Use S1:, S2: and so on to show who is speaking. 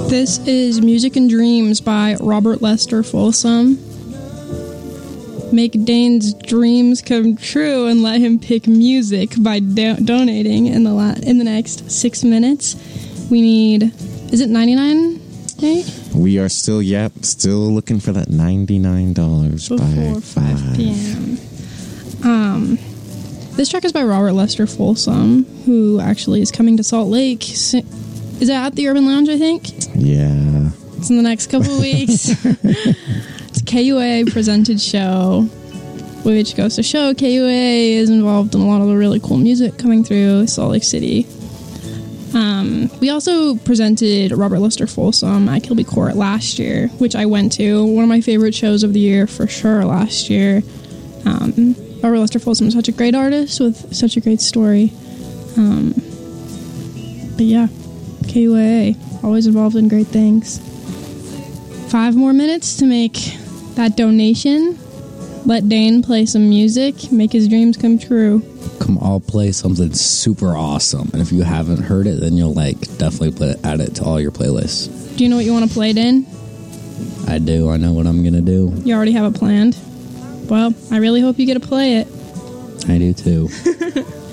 S1: This is Music and Dreams by Robert Lester Folsom. Make Dane's dreams come true and let him pick music by donating in the next 6 minutes. We need, is it 99, Nate?
S2: We are still looking for that $99
S1: before 5 p.m. This track is by Robert Lester Folsom, who actually is coming to Salt Lake. Is it at the Urban Lounge, I think?
S2: Yeah.
S1: It's in the next couple of weeks. It's a KUA presented show, which goes to show KUA is involved in a lot of the really cool music coming through Salt Lake City. We also presented Robert Lester Folsom at Kilby Court last year, which I went to. One of my favorite shows of the year for sure last year. Robert Lester Folsom is such a great artist with such a great story. But yeah, KUA, always involved in great things. 5 more minutes to make that donation. Let Dane play some music, make his dreams come true.
S3: I'll play something super awesome, and if you haven't heard it, then you'll definitely add it to all your playlists.
S1: Do you know what you want to play, Dane?
S3: I do. I know what I'm gonna do.
S1: You already have it planned? Well, I really hope you get to play it.
S3: I do too.